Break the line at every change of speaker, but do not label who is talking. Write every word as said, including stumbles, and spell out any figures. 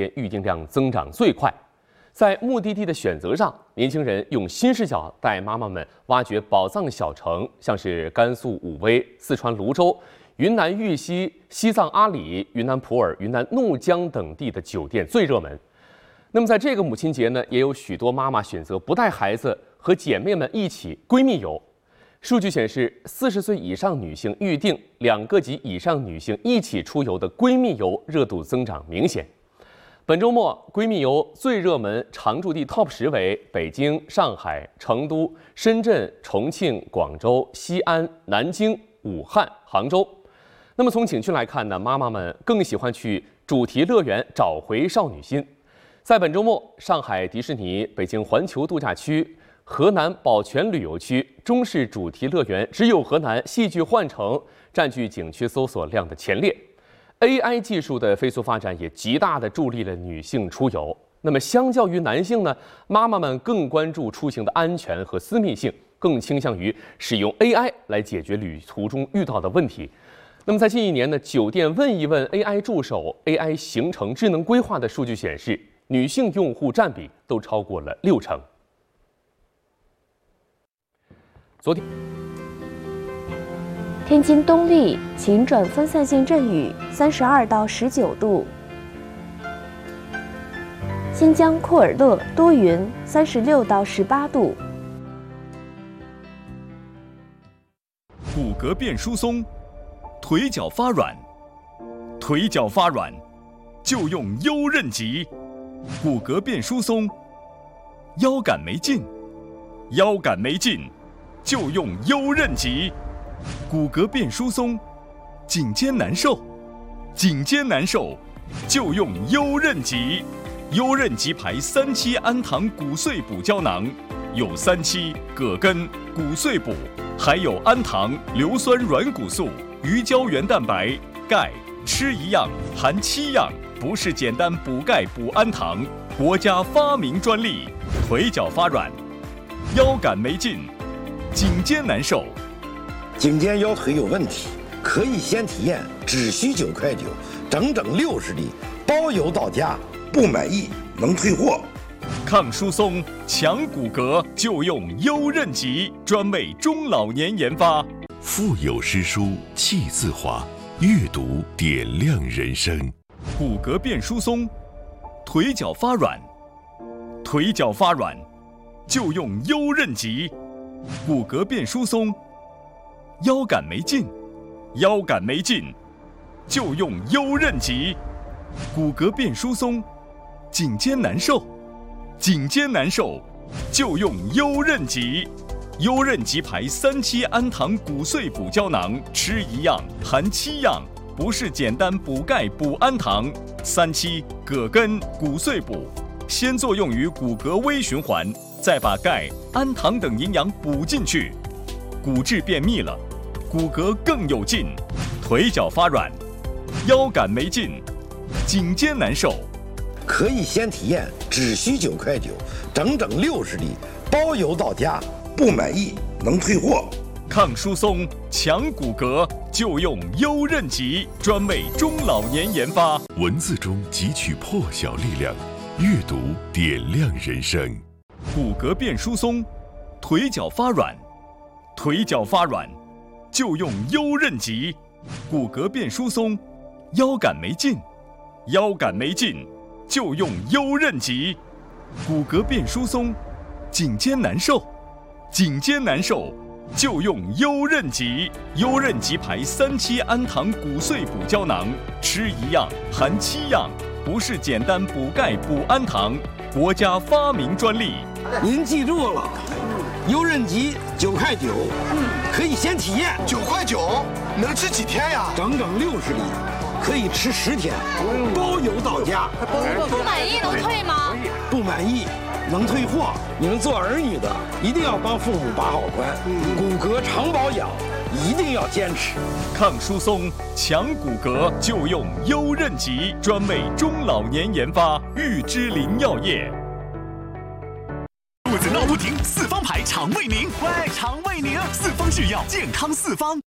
店预订量增长最快。在目的地的选择上，年轻人用新视角带妈妈们挖掘宝藏小城，像是甘肃武威、四川泸州、云南玉溪、西藏阿里、云南普洱、云南怒江等地的酒店最热门。那么在这个母亲节呢，也有许多妈妈选择不带孩子，和姐妹们一起闺蜜游。数据显示，四十岁以上女性预订两个及以上女性一起出游的闺蜜游热度增长明显。本周末，闺蜜游最热门常驻地 Top 十为北京、上海、成都、深圳、重庆、广州、西安、南京、武汉、杭州。那么从景区来看呢，妈妈们更喜欢去主题乐园找回少女心。在本周末，上海迪士尼、北京环球度假区、河南宝泉旅游区、中式主题乐园只有河南戏剧幻城占据景区搜索量的前列。A I 技术的飞速发展也极大地助力了女性出游。那么，相较于男性呢，妈妈们更关注出行的安全和私密性，更倾向于使用 A I 来解决旅途中遇到的问题。那么，在近一年呢，酒店问一问 A I 助手、A I 行程智能规划的数据显示，女性用户占比都超过了六成。昨天。
天津东丽晴转分散性阵雨，三十二到十九度。新疆库尔勒多云，三十六到十八度。
骨骼变疏松，腿脚发软，腿脚发软就用优韧极。骨骼变疏松，腰杆没劲，腰杆没劲就用优韧极。骨骼变疏松，颈肩难受，颈肩难受就用优韧极。优韧极牌三七氨糖骨碎补胶囊，有三七、葛根、骨碎补，还有氨糖、硫酸软骨素、鱼胶原蛋白、钙，吃一样含七样，不是简单补钙补氨糖，国家发明专利。腿脚发软，腰杆没劲，颈肩难受。
颈肩腰腿有问题，可以先体验，只需九块九，整整六十粒，包邮到家，不满意能退货。
抗疏松、强骨骼就用优韧极，专为中老年研发。
腹有诗书气自华，阅读点亮人生。
骨骼变疏松，腿脚发软，腿脚发软就用优韧极。骨骼变疏松。腰杆没劲，腰杆没劲，就用优韧极。骨骼变疏松，颈肩难受，颈肩难受就用优韧极。优韧极牌三七氨糖骨碎补胶囊，吃一样含七样，不是简单补钙补氨糖。三七、葛根、骨碎补，先作用于骨骼微循环，再把钙、氨糖等营养补进去，骨质变密了。骨骼更有劲，腿脚发软，腰杆没劲，颈肩难受。
可以先体验，只需九块九，整整六十粒，包邮到家，不满意能退货。
抗疏松、强骨骼就用优韧极，专为中老年研发。
文字中汲取破晓力量，阅读点亮人生。
骨骼变疏松，腿脚发软，腿脚发软。就用优韧极。骨骼变疏松，腰杆没劲，腰杆没劲就用优韧极。骨骼变疏松，颈肩难受，颈肩难受就用优韧极。优韧极牌三七氨糖骨碎补胶囊，吃一样含七样，不是简单补钙补氨糖，国家发明专利。
您记住了，优韧极九块九，可以先体验。
九块九能吃几天呀？
整整六十粒，可以吃十天，包邮到家。
不满意能退吗？
不满意能退货。你们做儿女的一定要帮父母把好关，骨骼常保养一定要坚持。
抗疏松、强骨骼就用优韧极，专为中老年研发。玉芝林药业。
肚子闹不停，四方牌肠胃宁，喂，肠胃宁，四方制药，健康四方。